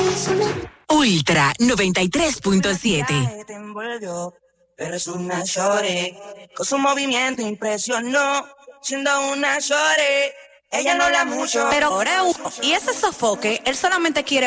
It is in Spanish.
Ultra 93.7. Te envolvió, pero es una shorty. Con su movimiento impresionó, siendo una shorty. Ella no habla mucho, pero y ese sofoque, él solamente quiere